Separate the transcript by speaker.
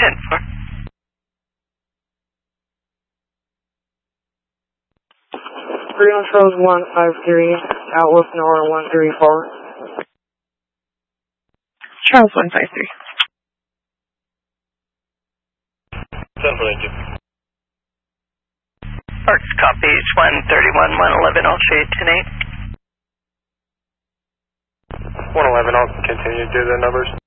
Speaker 1: 10-4.
Speaker 2: 3 on Charles 153, Outlook Nora 134.
Speaker 1: Charles 153.
Speaker 3: 10-4.
Speaker 1: Parks copies 131, 111, I'll show you 10-8.
Speaker 3: 111, I'll continue to do the numbers.